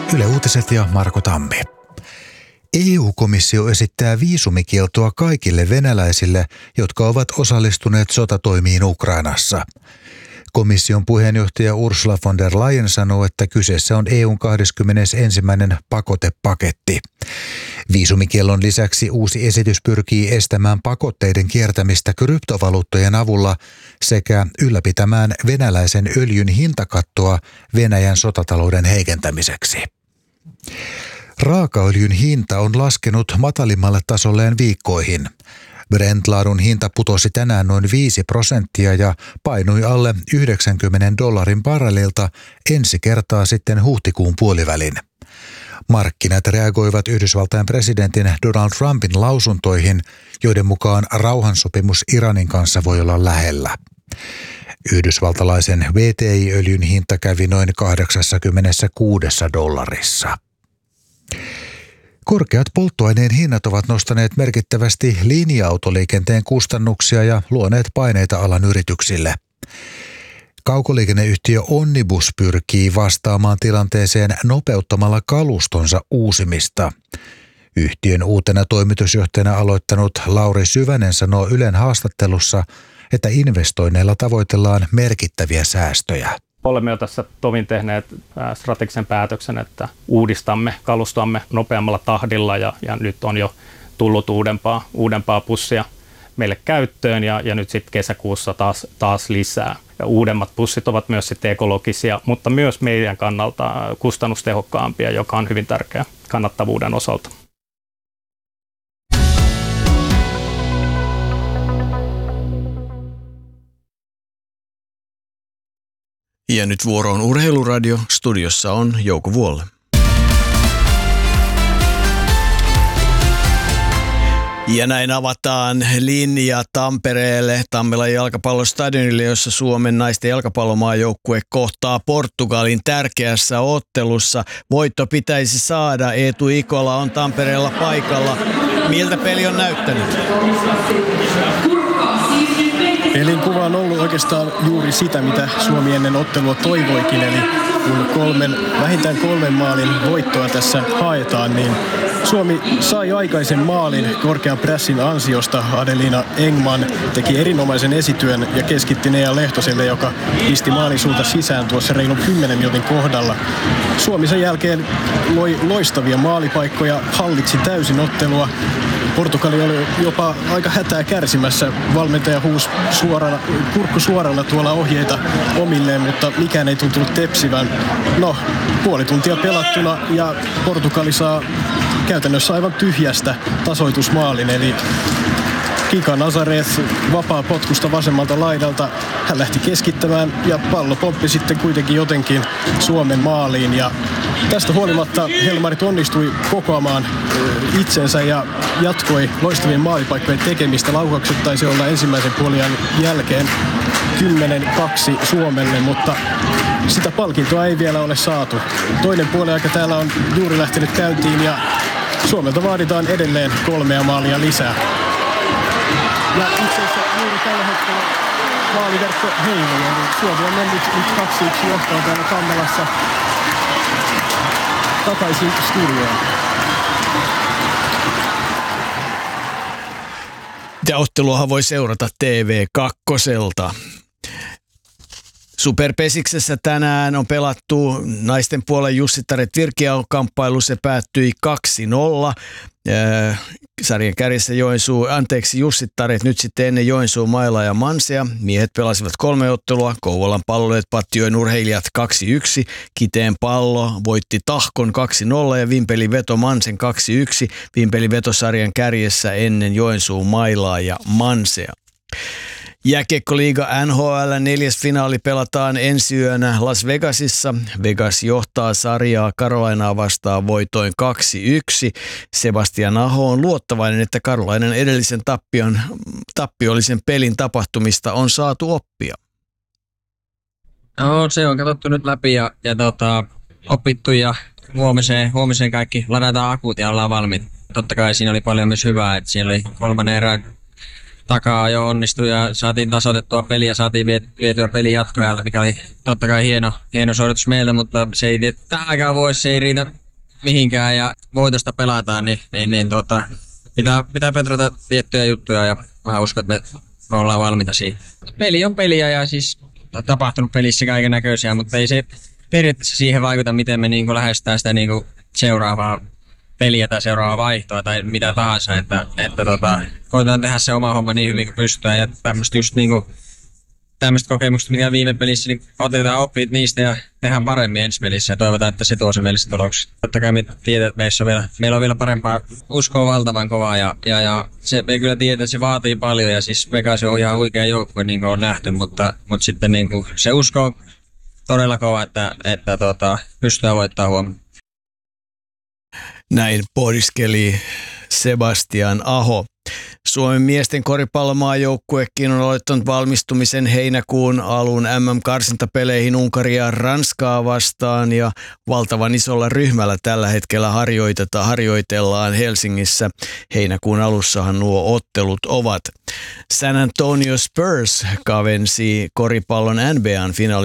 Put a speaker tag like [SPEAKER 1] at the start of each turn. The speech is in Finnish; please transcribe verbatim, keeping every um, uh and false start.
[SPEAKER 1] Yle Uutiset ja Marko Tammi. E U-komissio esittää viisumikieltoa kaikille venäläisille, jotka ovat osallistuneet sotatoimiin Ukrainassa. Komission puheenjohtaja Ursula von der Leyen sanoo, että kyseessä on E U:n kaksikymmentäensimmäinen pakotepaketti. Viisumikiellon lisäksi uusi esitys pyrkii estämään pakotteiden kiertämistä kryptovaluuttojen avulla sekä ylläpitämään venäläisen öljyn hintakattoa Venäjän sotatalouden heikentämiseksi. Raakaöljyn hinta on laskenut matalimmalle tasolleen viikkoihin. Brent-laadun hinta putosi tänään noin viisi prosenttia ja painui alle yhdeksänkymmentä dollarin barrelilta ensi kertaa sitten huhtikuun puolivälin. Markkinat reagoivat Yhdysvaltain presidentin Donald Trumpin lausuntoihin, joiden mukaan rauhansopimus Iranin kanssa voi olla lähellä. Yhdysvaltalaisen V T I-öljyn hinta kävi noin kahdeksankymmentäkuusi dollarissa. Korkeat polttoaineen hinnat ovat nostaneet merkittävästi linja-autoliikenteen kustannuksia ja luoneet paineita alan yrityksille. Kaukoliikenneyhtiö Onnibus pyrkii vastaamaan tilanteeseen nopeuttamalla kalustonsa uusimista. Yhtiön uutena toimitusjohtajana aloittanut Lauri Syvänen sanoo Ylen haastattelussa, että investoinneilla tavoitellaan merkittäviä säästöjä.
[SPEAKER 2] Olemme jo tässä tovin tehneet strategisen päätöksen, että uudistamme kalustoamme nopeammalla tahdilla ja, ja nyt on jo tullut uudempaa, uudempaa pussia meille käyttöön ja, ja nyt sitten kesäkuussa taas, taas lisää. Ja uudemmat pussit ovat myös sitten ekologisia, mutta myös meidän kannalta kustannustehokkaampia, joka on hyvin tärkeä kannattavuuden osalta.
[SPEAKER 3] Ja nyt vuoro on Urheiluradio. Studiossa on Jouko Vuolle. Ja näin avataan linja Tampereelle, Tammelan jalkapallostadionille, jossa Suomen naisten jalkapallomaajoukkue kohtaa Portugalin tärkeässä ottelussa. Voitto pitäisi saada. Eetu Ikola on Tampereella paikalla. Miltä peli on näyttänyt?
[SPEAKER 4] Pelin kuva on ollut oikeastaan juuri sitä, mitä Suomi ennen ottelua toivoikin, eli kun kolmen, vähintään kolmen maalin voittoa tässä haetaan, niin Suomi sai aikaisen maalin korkean pressin ansiosta. Adelina Engman teki erinomaisen esityön ja keskitti Nea Lehtoselle, joka pisti maalin suunta sisään tuossa reilun kymmenen minuutin kohdalla. Suomi sen jälkeen loi loistavia maalipaikkoja, hallitsi täysin ottelua. Portugali oli jopa aika hätää kärsimässä. Valmentaja huusi suorana, kurkku suorana tuolla ohjeita omilleen, mutta mikään ei tuntunut tepsivän. No, puoli tuntia pelattuna ja Portugali saa käytännössä aivan tyhjästä tasoitusmaalin, eli Kika Nazareth vapaa potkusta vasemmalta laidalta. Hän lähti keskittämään ja pallo pomppi sitten kuitenkin jotenkin Suomen maaliin. Ja tästä huolimatta Helmarit onnistui kokoamaan itsensä ja jatkoi loistavien maalipaikkojen tekemistä. Laukaukset taisi olla ensimmäisen puoliajan jälkeen kymmenen kaksi Suomelle, mutta sitä palkintoa ei vielä ole saatu. Toinen puoliaika täällä on juuri lähtenyt käyntiin ja Suomelta vaaditaan edelleen kolmea maalia lisää. Ja itse asiassa juuri tällä hetkellä maaliverkko heiluu, eli Suomi on mennyt nyt kaksi yksi johtoon täällä Tammelassa takaisin studioon.
[SPEAKER 3] Ja otteluahan voi seurata T V kakkoselta. Superpesiksessä tänään on pelattu naisten puolen Jussittaret Virkiau-kamppailu. Se päättyi kaksi nolla. Äh, sarjan kärjessä Joensuu, anteeksi Jussittaret nyt sitten ennen Joensuu, Maila ja Mansea. Miehet pelasivat kolme ottelua. Kouvolan Pallolijat Pattijoen Urheilijat kaksi yksi. Kiteen Pallo voitti Tahkon kaksi nolla ja Vimpelin Veto Mansen kaksi yksi. Vimpelin Veto sarjan kärjessä ennen Joensuu, Mailaa ja Mansea. Jääkiekkoliiga N H L neljäs finaali pelataan ensi yönä Las Vegasissa. Vegas johtaa sarjaa Carolinaa vastaan voitoin kaksi yksi. Sebastian Aho on luottavainen, että Carolinan edellisen tappion, tappiollisen pelin tapahtumista on saatu oppia.
[SPEAKER 5] No, se on katsottu nyt läpi ja, ja tota, opittu ja huomiseen, huomiseen kaikki ladataan akut ja ollaan valmiit. Totta kai siinä oli paljon myös hyvää, että siinä oli kolmannen erään takaa jo onnistui ja saatiin tasoitettua peliä, saatiin vietyä pelin jatkoajalle, mikä oli totta kai hieno, hieno suoritus meiltä, mutta se ei tähän aikaan vuosi, se ei riitä mihinkään ja voitosta pelataan, niin, niin, niin tota, pitää, pitää petrata tiettyjä juttuja ja mä uskon, että me ollaan valmiita siihen. Peli on peliä ja siis on tapahtunut pelissä kaiken näköisiä, mutta ei se periaatteessa siihen vaikuta, miten me niinku lähestytään sitä niinku seuraavaa peliä tai seuraavaa vaihtoa tai mitä tahansa, että, että tota, koitetaan tehdä se oma homma niin hyvin kuin pystytään ja tämmöistä just niinku tämmöistä kokemusta, mikä viime pelissä, niin otetaan oppit niistä ja tehdään paremmin ensi pelissä ja toivotaan, että se tuo sen mielessä tuloksia. Totta kai me tiedetään, että meissä on vielä, meillä on vielä parempaa, uskoa valtavan kovaa ja, ja, ja se, me kyllä tiedetään, että se vaatii paljon ja siis Vegas on ihan huikea joukkue, niin kuin on nähty, mutta, mutta sitten niin kuin se usko on todella kova, että, että tota, pystytään voittamaan huomenna.
[SPEAKER 3] Näin pohdiskeli Sebastian Aho. Suomen miesten koripallomaajoukkuekin on aloittanut valmistumisen heinäkuun alun M M-karsintapeleihin Unkaria ja Ranskaa vastaan ja valtavan isolla ryhmällä tällä hetkellä harjoitetaan, harjoitellaan Helsingissä. Heinäkuun alussahan nuo ottelut ovat. San Antonio Spurs kavensi koripallon N B A:n finaali